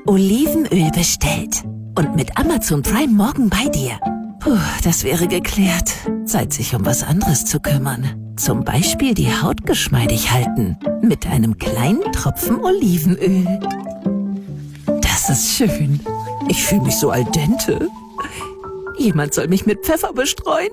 Olivenöl bestellt. Und mit Amazon Prime morgen bei dir. Puh, das wäre geklärt. Zeit, sich um was anderes zu kümmern. Zum Beispiel die Haut geschmeidig halten. Mit einem kleinen Tropfen Olivenöl. Das ist schön. Ich fühle mich so al dente. Jemand soll mich mit Pfeffer bestreuen.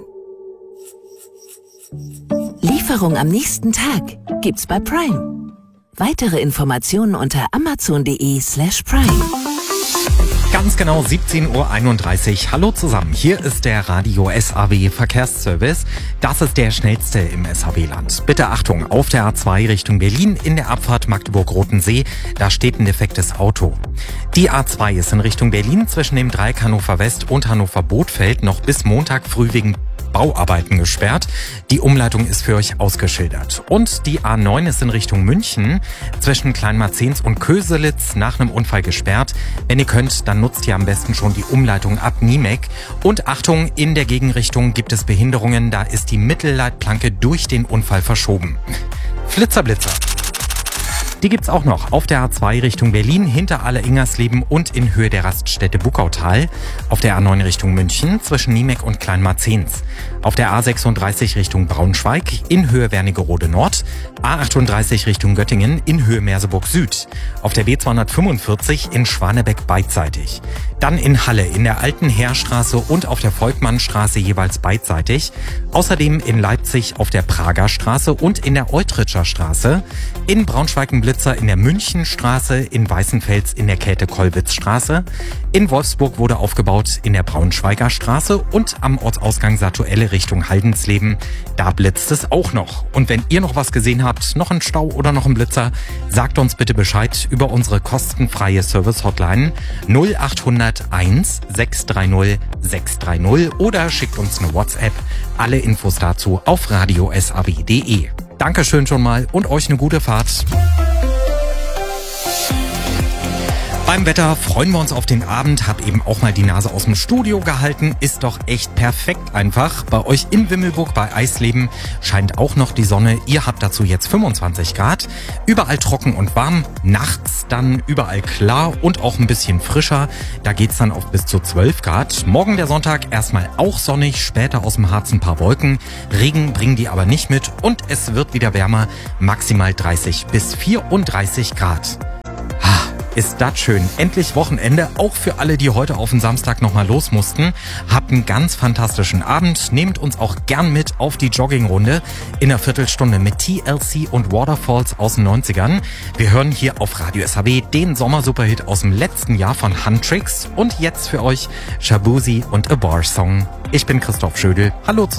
Lieferung am nächsten Tag gibt's bei Prime. Weitere Informationen unter amazon.de/prime. Ganz genau 17:31 Uhr. Hallo zusammen, hier ist der Radio SAW Verkehrsservice. Das ist der schnellste im SAW-Land. Bitte Achtung, auf der A2 Richtung Berlin in der Abfahrt Magdeburg-Rotensee, da steht ein defektes Auto. Die A2 ist in Richtung Berlin zwischen dem Dreieck Hannover West und Hannover Bothfeld noch bis Montag früh wegen Bauarbeiten gesperrt. Die Umleitung ist für euch ausgeschildert. Und die A9 ist in Richtung München zwischen Kleinmarzens und Köselitz nach einem Unfall gesperrt. Wenn ihr könnt, dann nutzt ihr am besten schon die Umleitung ab Niemek. Und Achtung, in der Gegenrichtung gibt es Behinderungen. Da ist die Mittelleitplanke durch den Unfall verschoben. Flitzerblitzer. Die gibt's auch noch auf der A2 Richtung Berlin, hinter Alle-Ingersleben und in Höhe der Raststätte Buckautal. Auf der A9 Richtung München zwischen Niemek und Kleinmarzens. Auf der A36 Richtung Braunschweig in Höhe Wernigerode Nord. A38 Richtung Göttingen in Höhe Merseburg Süd. Auf der B245 in Schwanebeck beidseitig. Dann in Halle in der Alten Heerstraße und auf der Volkmannstraße jeweils beidseitig. Außerdem in Leipzig auf der Prager Straße und in der Eutritscher Straße. In Braunschweig-Blitzer in der Münchenstraße, in Weißenfels in der Käthe-Kollwitz-Straße. In Wolfsburg wurde aufgebaut in der Braunschweiger Straße und am Ortsausgang Satuelle Richtung Haldensleben. Da blitzt es auch noch. Und wenn ihr noch was gesehen habt, noch einen Stau oder noch einen Blitzer, sagt uns bitte Bescheid über unsere kostenfreie Service-Hotline 0801 630 630 oder schickt uns eine WhatsApp. Alle Infos dazu auf radiosaw.de. Dankeschön schon mal und euch eine gute Fahrt. Beim Wetter freuen wir uns auf den Abend, hab eben auch mal die Nase aus dem Studio gehalten, ist doch echt perfekt einfach. Bei euch in Wimmelburg bei Eisleben scheint auch noch die Sonne, ihr habt dazu jetzt 25 Grad, überall trocken und warm, nachts dann überall klar und auch ein bisschen frischer, da geht's dann auf bis zu 12 Grad. Morgen der Sonntag erstmal auch sonnig, später aus dem Harz ein paar Wolken, Regen bringen die aber nicht mit und es wird wieder wärmer, maximal 30 bis 34 Grad. Ist das schön. Endlich Wochenende, auch für alle, die heute auf den Samstag nochmal los mussten. Habt einen ganz fantastischen Abend. Nehmt uns auch gern mit auf die Joggingrunde in einer Viertelstunde mit TLC und Waterfalls aus den 90ern. Wir hören hier auf Radio SAW den Sommersuperhit aus dem letzten Jahr von Huntrix. Und jetzt für euch Shabuzi und A Bar Song. Ich bin Christoph Schödel. Hallo zusammen.